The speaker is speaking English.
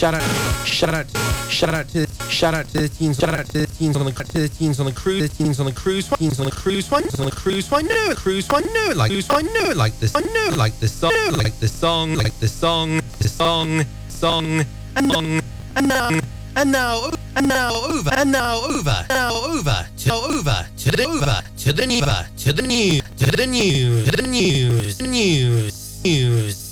shout out to the teens on the cruise. I know it like the song, and now over to the news.